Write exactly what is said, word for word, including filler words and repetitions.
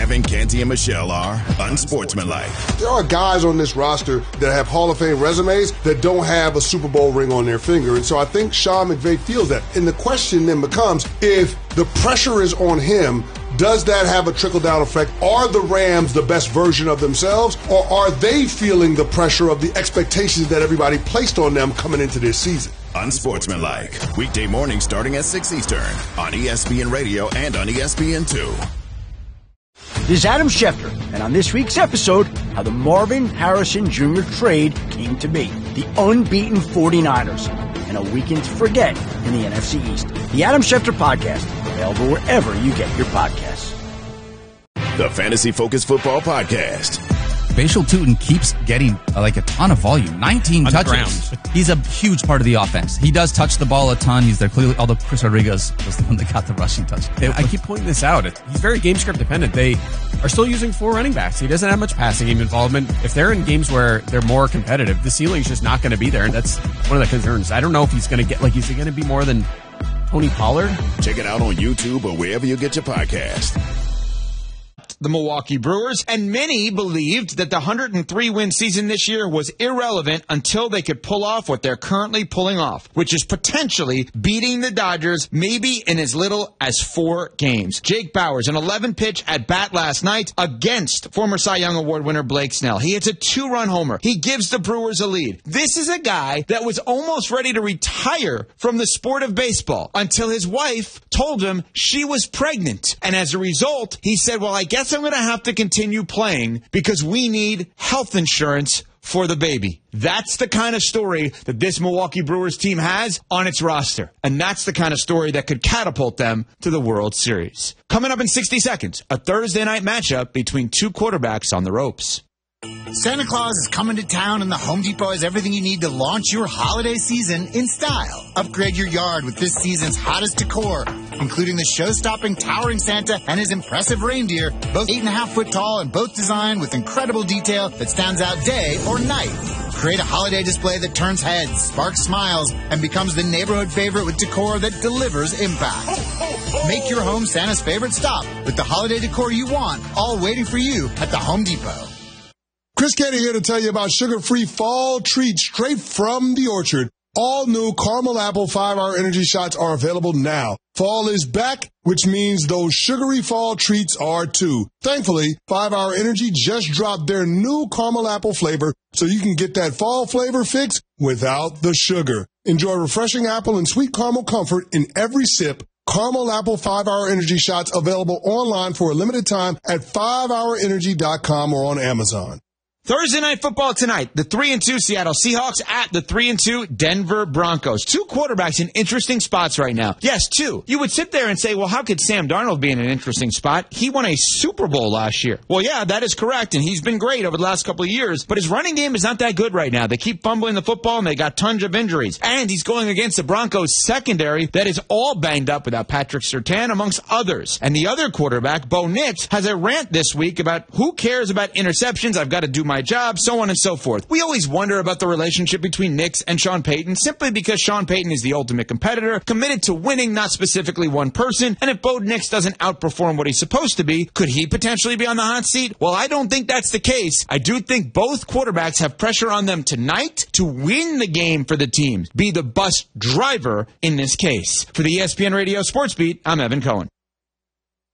Evan, Canty, and Michelle are unsportsmanlike. There are guys on this roster that have Hall of Fame resumes that don't have a Super Bowl ring on their finger. And so I think Sean McVay feels that. And the question then becomes, if the pressure is on him, does that have a trickle-down effect? Are the Rams the best version of themselves, or are they feeling the pressure of the expectations that everybody placed on them coming into this season? Unsportsmanlike. Weekday mornings starting at six Eastern on E S P N Radio and on E S P N two. This is Adam Schefter, and on this week's episode, how the Marvin Harrison Junior trade came to be. The unbeaten forty-niners, and a weekend to forget in the N F C East. The Adam Schefter Podcast, available wherever you get your podcasts. The Fantasy Focus Football Podcast. Bashal Tutin keeps getting uh, like a ton of volume. nineteen On touches. He's a huge part of the offense. He does touch the ball a ton. He's there clearly, although Chris Rodriguez was the one that got the rushing touch. I keep pointing this out. He's very game script dependent. They are still using four running backs. He doesn't have much passing game involvement. If they're in games where they're more competitive, the ceiling's just not going to be there. And that's one of the concerns. I don't know if he's going to get, like, is he going to be more than Tony Pollard? Check it out on YouTube or wherever you get your podcast. The Milwaukee Brewers, and many believed that the one hundred three win season this year was irrelevant until they could pull off what they're currently pulling off, which is potentially beating the Dodgers maybe in as little as four games. Jake Bauers, an eleven pitch at bat last night against former Cy Young Award winner Blake Snell. He hits a two-run homer. He gives the Brewers a lead. This is a guy that was almost ready to retire from the sport of baseball until his wife told him she was pregnant. And as a result, he said, well, I guess I'm going to have to continue playing because we need health insurance for the baby. That's the kind of story that this Milwaukee Brewers team has on its roster. And that's the kind of story that could catapult them to the World Series. Coming up in sixty seconds, a Thursday night matchup between two quarterbacks on the ropes. Santa Claus is coming to town, and the Home Depot has everything you need to launch your holiday season in style. Upgrade your yard with this season's hottest decor, including the show-stopping towering Santa and his impressive reindeer, both eight and a half foot tall and both designed with incredible detail that stands out day or night. Create a holiday display that turns heads, sparks smiles, and becomes the neighborhood favorite with decor that delivers impact. Make your home Santa's favorite stop with the holiday decor you want, all waiting for you at the Home Depot. Chris Canty here to tell you about sugar-free fall treats straight from the orchard. All new caramel apple five-hour energy shots are available now. Fall is back, which means those sugary fall treats are too. Thankfully, five-hour Energy just dropped their new caramel apple flavor, so you can get that fall flavor fix without the sugar. Enjoy refreshing apple and sweet caramel comfort in every sip. Caramel Apple five-hour Energy shots available online for a limited time at five hour energy dot com or on Amazon. Thursday night football tonight. The three and two Seattle Seahawks at the three and two Denver Broncos. Two quarterbacks in interesting spots right now. Yes, two. You would sit there and say, well, how could Sam Darnold be in an interesting spot? He won a Super Bowl last year. Well, yeah, that is correct, and he's been great over the last couple of years, but his running game is not that good right now. They keep fumbling the football, and they got tons of injuries. And he's going against the Broncos secondary that is all banged up without Patrick Surtain, amongst others. And the other quarterback, Bo Nix, has a rant this week about who cares about interceptions, I've got to do my job, so on and so forth. We always wonder about the relationship between Nix and Sean Payton simply because Sean Payton is the ultimate competitor, committed to winning, not specifically one person, and if Bo Nix doesn't outperform what he's supposed to be, could he potentially be on the hot seat? Well, I don't think that's the case. I do think both quarterbacks have pressure on them tonight to win the game for the team, be the bus driver in this case. For the E S P N Radio Sports Beat, I'm Evan Cohen.